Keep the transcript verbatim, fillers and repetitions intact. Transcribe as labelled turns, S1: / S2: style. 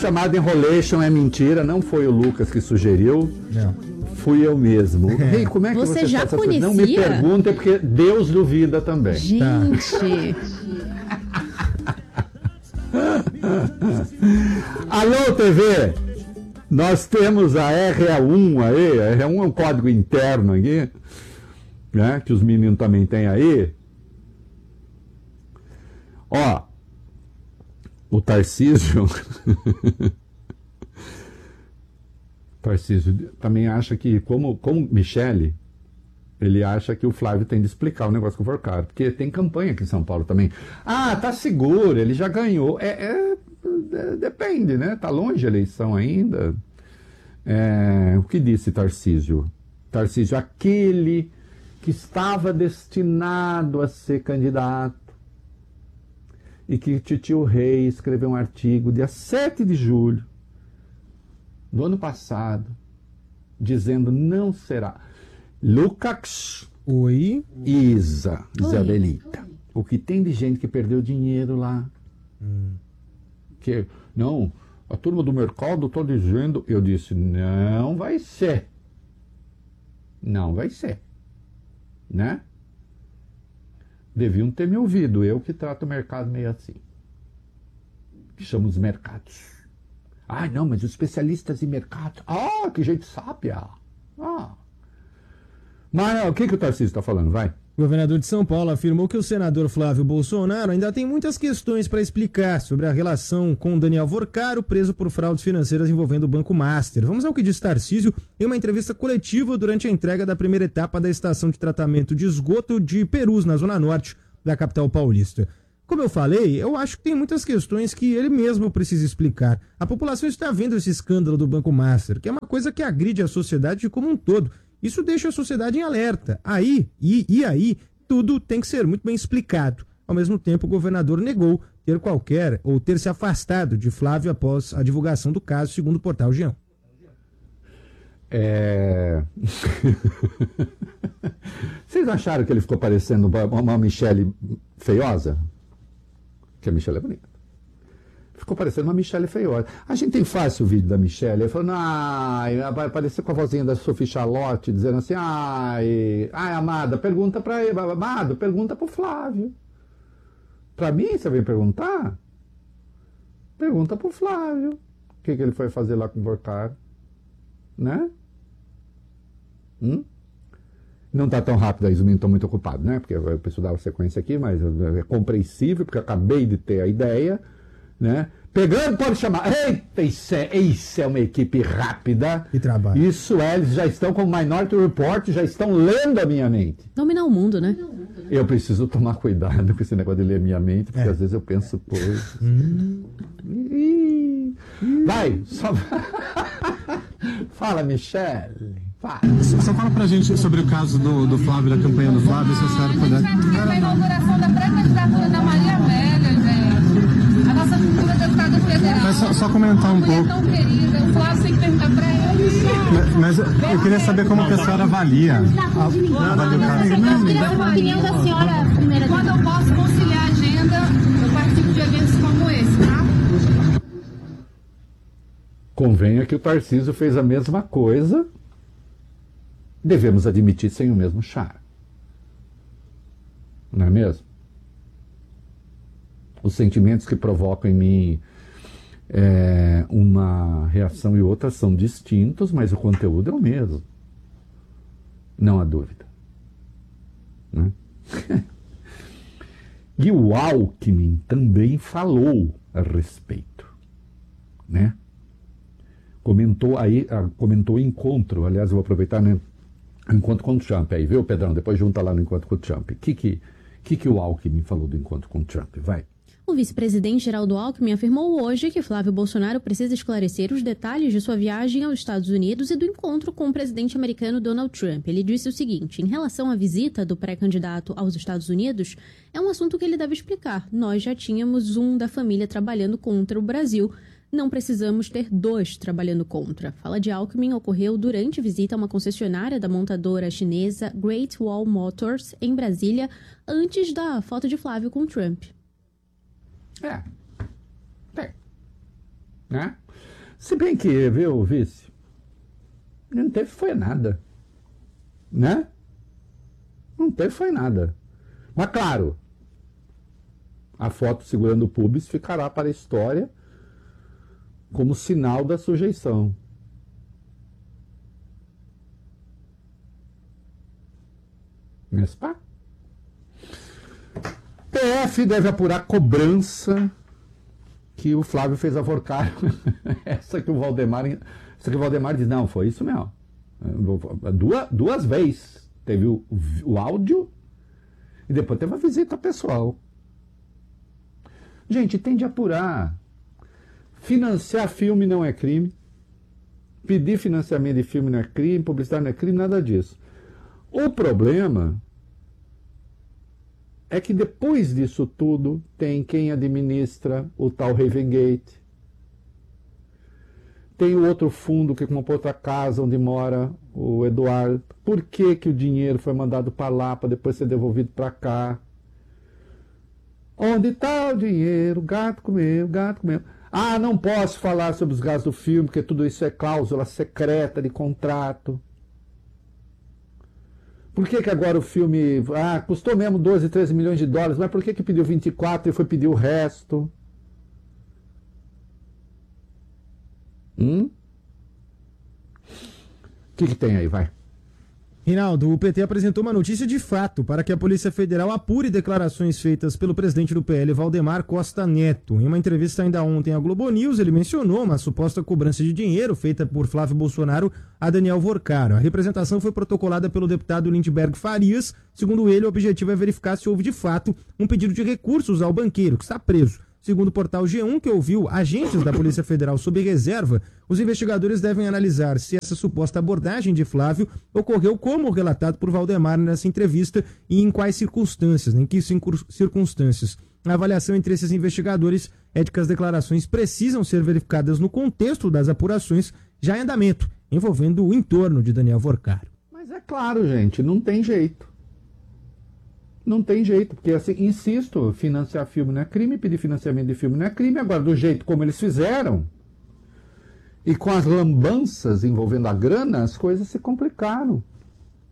S1: chamada Enrolation é mentira, não foi o Lucas que sugeriu.
S2: Não.
S1: Fui eu mesmo. Ei, hey, como é que
S3: você,
S1: você
S3: já
S1: sabe
S3: conhecia?
S1: Não me pergunte, porque Deus duvida também.
S3: Gente.
S1: Alô, T V! Nós temos a R A um aí. A R A um é um código interno aqui, né? Que os meninos também têm aí. Ó, o Tarcísio... Tarcísio também acha que, como, como Michele, ele acha que o Flávio tem de explicar o negócio com o Forcado, porque tem campanha aqui em São Paulo também. Ah, tá seguro, ele já ganhou. É, é, é, depende, né? Tá longe a eleição ainda. É, o que disse Tarcísio? Tarcísio, aquele que estava destinado a ser candidato e que Titio Rei escreveu um artigo dia sete de julho do ano passado, dizendo não será. Lucas.
S2: Oi.
S1: Isa. Isabelita. O que tem de gente que perdeu dinheiro lá. Hum. Que, não, a turma do mercado está dizendo... Eu disse, não vai ser. Não vai ser. Né? Deviam ter me ouvido. Eu que trato o mercado meio assim. Que chamo os mercados. Ah, não, mas os especialistas em mercado. Ah, que gente sábia. Ah. Mas o que, que o Tarcísio está falando? Vai.
S2: O governador de São Paulo afirmou que o senador Flávio Bolsonaro ainda tem muitas questões para explicar sobre a relação com Daniel Vorcaro, preso por fraudes financeiras envolvendo o Banco Master. Vamos ao que disse Tarcísio em uma entrevista coletiva durante a entrega da primeira etapa da estação de tratamento de esgoto de Perus, na zona norte da capital paulista. Como eu falei, eu acho que tem muitas questões que ele mesmo precisa explicar. A população está vendo esse escândalo do Banco Master, que é uma coisa que agride a sociedade como um todo. Isso deixa a sociedade em alerta. Aí, e, e aí, tudo tem que ser muito bem explicado. Ao mesmo tempo, o governador negou ter qualquer ou ter se afastado de Flávio após a divulgação do caso, segundo o portal G.
S1: É... Vocês acharam que ele ficou parecendo uma Michele feiosa? Que a Michele é bonita. Ficou parecendo uma Michele feiosa. A gente tem fácil o vídeo da Michele. Ele falou, ai, vai aparecer com a vozinha da Sophie Charlotte, dizendo assim, ai, ai, amada, pergunta para ele, amado, pergunta pro Flávio. Para mim, você vem perguntar? Pergunta pro Flávio. O que, que ele foi fazer lá com o Vorcaro? Né? Hum? Não está tão rápido aí, os meninos estão muito ocupados, né? Porque eu preciso dar uma sequência aqui, mas é compreensível, porque eu acabei de ter a ideia, né? Pegando, pode chamar. Eita, isso é, isso é uma equipe rápida.
S2: E trabalho.
S1: Isso é, eles já estão com o Minority Report, já estão lendo a minha mente.
S3: Dominar o mundo, né?
S1: Eu preciso tomar cuidado com esse negócio de ler minha mente, porque
S2: é.
S1: às vezes eu penso coisas.
S2: Hum.
S1: Vai, só... Fala, Michele. Fala.
S4: Só fala pra gente sobre o caso do, do Flávio, da campanha do Flávio, se a senhora puder.
S5: A inauguração da pré-candidatura da Maria Amélia, gente. A nossa futura deputada federal.
S4: Mas só, só comentar um pouco.
S5: Tão querida, o Flávio tem que perguntar pra ele.
S4: Mas, mas eu queria saber como que a senhora avalia. Avalia o caso.
S5: Eu queria a opinião da senhora primeira. Quando eu posso conciliar a agenda, eu participo de eventos como esse, tá?
S1: Convenha que o Tarcísio fez a mesma coisa. Devemos admitir sem o mesmo char. Não é mesmo? Os sentimentos que provocam em mim é, uma reação e outra são distintos, mas o conteúdo é o mesmo. Não há dúvida. Né? E o Alckmin também falou a respeito. Né? Comentou aí, comentou o encontro, aliás, eu vou aproveitar, né? O encontro com o Trump aí, viu, Pedrão? Depois junta lá no encontro com o Trump. O que que, que que o Alckmin falou do encontro com o Trump? Vai.
S3: O vice-presidente Geraldo Alckmin afirmou hoje que Flávio Bolsonaro precisa esclarecer os detalhes de sua viagem aos Estados Unidos e do encontro com o presidente americano Donald Trump. Ele disse o seguinte: em relação à visita do pré-candidato aos Estados Unidos, é um assunto que ele deve explicar. Nós já tínhamos um da família trabalhando contra o Brasil. Não precisamos ter dois trabalhando contra. Fala de Alckmin ocorreu durante visita a uma concessionária da montadora chinesa Great Wall Motors, em Brasília, antes da foto de Flávio com Trump.
S1: É. Tem. Né? Se bem que, viu, vice, não teve foi nada, né? Não teve foi nada. Mas claro, a foto segurando o pubis ficará para a história como sinal da sujeição. N'est-ce pas? P F deve apurar cobrança que o Flávio fez a Vorcaro. Essa que o Valdemar, essa que o Valdemar diz, não, foi isso mesmo. Duas, duas vezes. Teve o, o áudio e depois teve a visita pessoal. Gente, tem de apurar. Financiar filme não é crime. Pedir financiamento de filme não é crime. Publicidade não é crime, nada disso. O problema é que depois disso tudo tem quem administra o tal Ravengate. Tem o outro fundo que comprou outra casa onde mora o Eduardo. Por que que o dinheiro foi mandado para lá para depois ser devolvido para cá? Onde está o dinheiro? O gato comeu, o gato comeu. Ah, não posso falar sobre os gastos do filme, porque tudo isso é cláusula secreta de contrato. Por que que agora o filme... Ah, custou mesmo doze, treze milhões de dólares, mas por que que pediu vinte e quatro e foi pedir o resto? Hum? O que que tem aí, vai?
S2: Rinaldo, o P T apresentou uma notícia de fato para que a Polícia Federal apure declarações feitas pelo presidente do P L, Valdemar Costa Neto. Em uma entrevista ainda ontem à Globo News, ele mencionou uma suposta cobrança de dinheiro feita por Flávio Bolsonaro a Daniel Vorcaro. A representação foi protocolada pelo deputado Lindbergh Farias. Segundo ele, o objetivo é verificar se houve de fato um pedido de recursos ao banqueiro, que está preso. Segundo o portal G um, que ouviu agentes da Polícia Federal sob reserva, os investigadores devem analisar se essa suposta abordagem de Flávio ocorreu como relatado por Valdemar nessa entrevista e em quais circunstâncias, em que circunstâncias. A avaliação entre esses investigadores é de que as declarações precisam ser verificadas no contexto das apurações já em andamento, envolvendo o entorno de Daniel Vorcaro.
S1: Mas é claro, gente, não tem jeito. Não tem jeito, porque, assim, insisto, financiar filme não é crime, pedir financiamento de filme não é crime. Agora, do jeito como eles fizeram, e com as lambanças envolvendo a grana, as coisas se complicaram.